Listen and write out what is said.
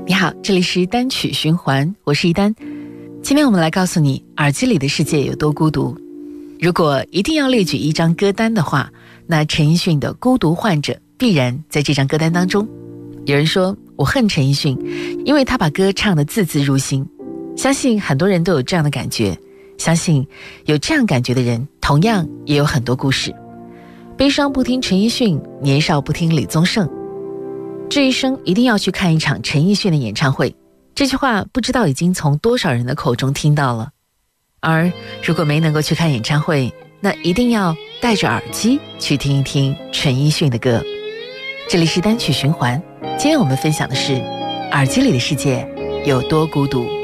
你好，这里是单曲循环，我是一丹。今天我们来告诉你，耳机里的世界有多孤独。如果一定要列举一张歌单的话，那陈奕迅的《孤独患者》必然在这张歌单当中。有人说，我恨陈奕迅，因为他把歌唱得字字入心。相信很多人都有这样的感觉，相信有这样感觉的人，同样也有很多故事。悲伤不听陈奕迅，年少不听李宗盛，这一生一定要去看一场陈奕迅的演唱会。这句话不知道已经从多少人的口中听到了。而如果没能够去看演唱会，那一定要戴着耳机去听一听陈奕迅的歌。这里是单曲循环，今天我们分享的是耳机里的世界有多孤独。